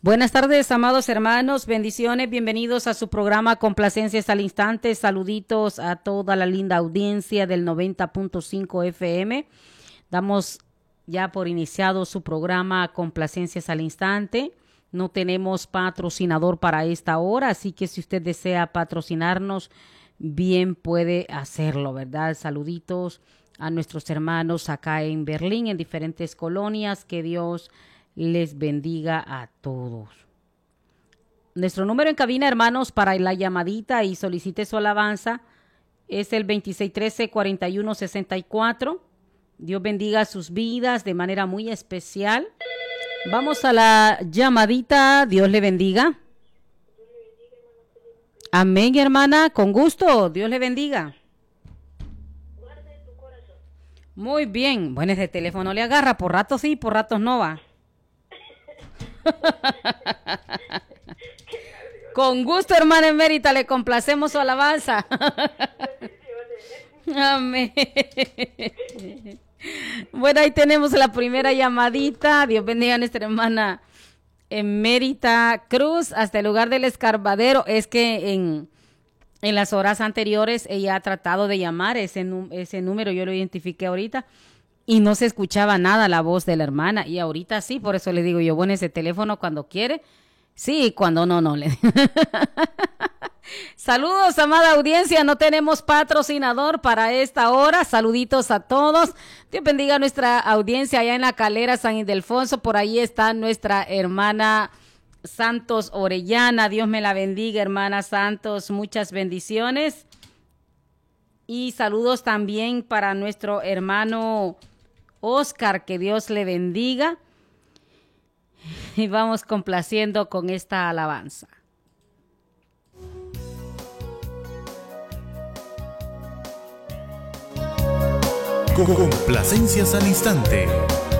Buenas tardes, amados hermanos, bendiciones, bienvenidos a su programa Complacencias al Instante. Saluditos a toda la linda audiencia del 90.5 FM. Damos ya por iniciado su programa Complacencias al Instante. No tenemos patrocinador para esta hora, así que si usted desea patrocinarnos, bien puede hacerlo, ¿verdad? Saluditos a nuestros hermanos acá en Berlín, en diferentes colonias. Que Dios les bendiga a todos. Nuestro número en cabina, hermanos, para la llamadita y solicite su alabanza es el 2613-4164. Dios bendiga sus vidas de manera muy especial. Vamos a la llamadita. Dios le bendiga. Amén, hermana. Con gusto. Dios le bendiga. Muy bien. Bueno, ese teléfono le agarra. Por ratos sí, por ratos no va. Con gusto, hermana emérita, le complacemos su alabanza. Amén. Bueno, ahí tenemos la primera llamadita. Dios bendiga a nuestra hermana emérita Cruz hasta el lugar del Escarbadero. Es que en las horas anteriores ella ha tratado de llamar ese número, yo lo identifiqué ahorita. Y no se escuchaba nada la voz de la hermana. Y ahorita sí, por eso le digo yo, bueno, ese teléfono cuando quiere, sí, cuando no, no. Saludos, amada audiencia. No tenemos patrocinador para esta hora. Saluditos a todos. Dios bendiga a nuestra audiencia allá en la Calera San Ildefonso. Por ahí está nuestra hermana Santos Orellana. Dios me la bendiga, hermana Santos. Muchas bendiciones. Y saludos también para nuestro hermano Oscar, que Dios le bendiga. Y vamos complaciendo con esta alabanza. Complacencias al Instante.